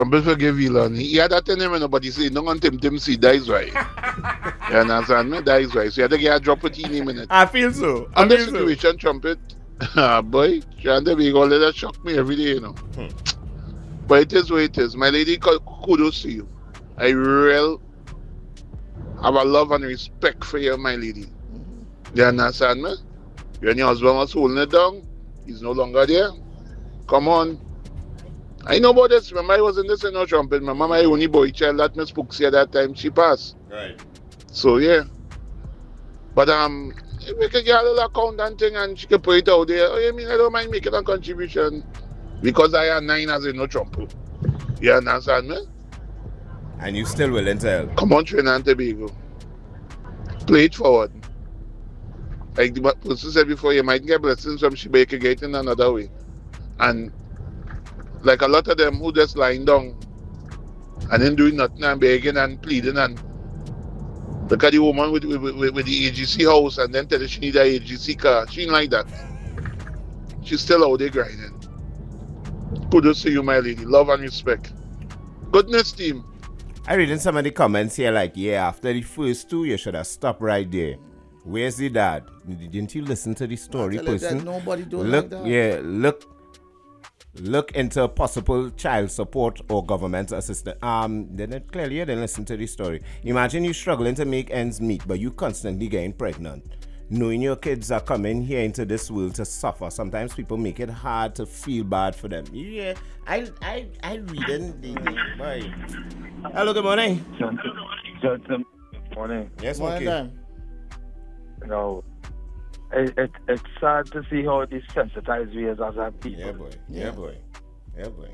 Trumpet forgive Elon. He had that in him, but he said, no on Tim see, that is why. You understand me? That is why. So you had to get a drop with in a minute. I feel so. On the situation, Trumpet, boy, trying to be all that shock me every day, But it is what it is. My lady, kudos to you. I really have a love and respect for you, my lady. You understand me? You and your husband was holding it down. He's no longer there. Come on. I know about this. Remember, I was in this Trumpet. My mama, my only boy child that Miss Pooksy at that time, she passed. Right. So, yeah. But, if we could get a little account and thing and she could put it out there, I mean, I don't mind making a contribution because I have 9 as a Trumpet. You understand me? And you still willing to help? Come on, Trinidad and Tobago. Play it forward. Like the person said before, you might get blessings from Sheba, you can get in another way. And like a lot of them who just lying down and then doing nothing and begging and pleading and look at the woman with the AGC house and then tell her she need a AGC car. She ain't like that. She's still out there grinding. Kudos to you, my lady. Love and respect. Goodness, team. I read in some of the comments here like, yeah, after the first 2, you should have stopped right there. Where's the dad? Didn't you listen to the story, person? Nobody do Look, like that. yeah, look into possible child support or government assistance. Then clearly you didn't listen to the story. Imagine you struggling to make ends meet, but you constantly getting pregnant. Knowing your kids are coming here into this world to suffer. Sometimes people make it hard to feel bad for them. Yeah, I read in the boy. Hello, good morning. Good morning. Yes, Morning okay. time. You know, it's sad to see how desensitized we is as a people. Yeah, boy. Yeah. Yeah, boy. Yeah, boy.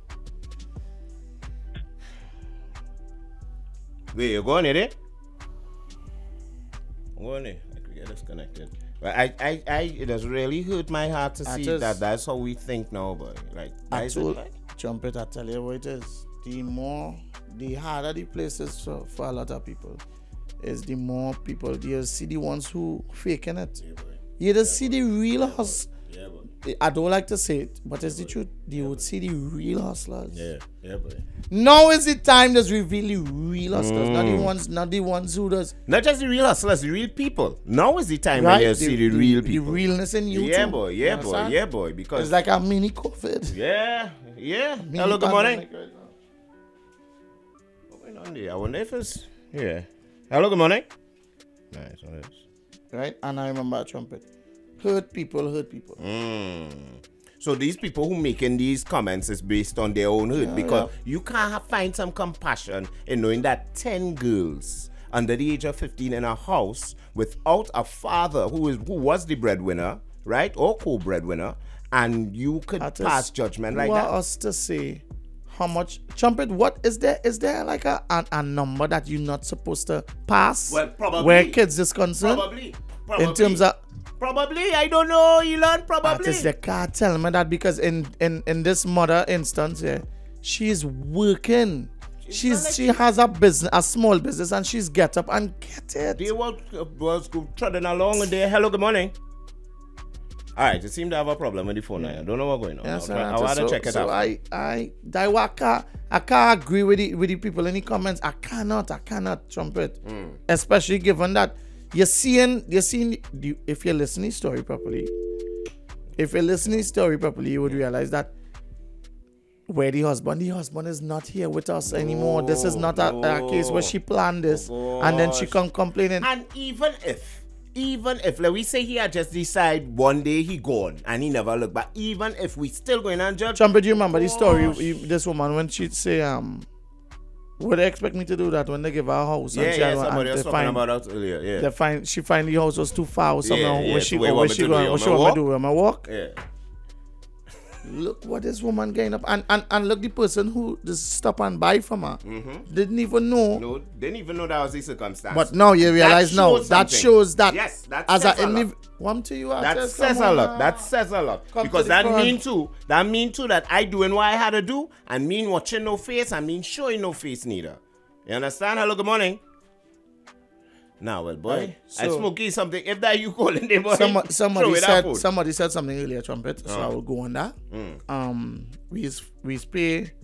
Wait, you going in it? Go on it. We get disconnected. But I, it has really hurt my heart to see that that's how we think now, boy. Like, I told Trumpet, I tell you what it is. The harder the place is for a lot of people, is the more people, you see the ones who faking it. Yeah, boy. You just see the real hustle. Yeah, boy. I don't like to say it, but it's the truth. You would see the real hustlers. Yeah, boy. Now is the time to reveal the real hustlers, not the ones who does. Not just the real hustlers, the real people. Now is the time when you see the real people. The realness in you Yeah, too. boy. You Yeah, boy. understand? Yeah, boy. Because It's like a mini COVID. yeah. Mini Hello, good morning. pandemic right now. What's going on there? I wonder if it's Hello, good morning. Nice, what is? Right? And I remember a Trumpet. Hurt people. So these people who making these comments is based on their own hurt because you can't find some compassion in knowing that 10 girls under the age of 15 in a house without a father who was the breadwinner, right, or co-breadwinner, and you could pass judgment like that. Us to say how much Trumpet? What is there? Is there like a number that you're not supposed to pass? Well, probably. Where kids is concerned. Probably. In terms of. Probably, I don't know, Elon, probably. Artists, they can't tell me that because in this mother instance, she's working. She has a business, a small business, and she's get up and get it. They was trotting along and they hello, good morning. All right, you seem to have a problem with the phone line. I don't know what's going on. Yes, I want to check it out. I can't agree with the people in the comments. I cannot Trumpet, especially given that you're seeing if you're listening to the story properly. If you're listening to the story properly, you would realize that where the husband is not here with us anymore. This is not a case where she planned this and then she come complaining. And even if like we say he had just decide one day he gone and he never look back, even if we still going on judge. Trumpet, do you remember the story? This woman when she'd say would they expect me to do that when they give her a house? Somebody was talking about that earlier. Yeah, she find the house was too far or something. Yeah, Where she want to do? Am I walk? Yeah. Look what this woman getting up and look the person who just stop and buy from her didn't even know. No, didn't even know that was the circumstance. But now you realize that shows that yes, that as says an a lot. one to you. That says a lot. That says a lot. Because that mean too that I doing what I had to do and mean watching no face and mean showing no face neither. You understand? Hello, good morning. Now, well, boy, Right, I smoky something. If that you calling them, boy, somebody said something earlier, Trumpet. So I will go on that. We spray